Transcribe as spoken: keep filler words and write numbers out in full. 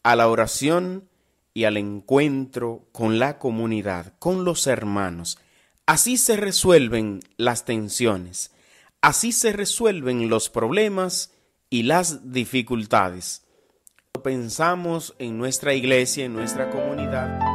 a la oración y al encuentro con la comunidad, con los hermanos. Así se resuelven las tensiones, así se resuelven los problemas y las dificultades. Pensamos en nuestra iglesia, en nuestra comunidad,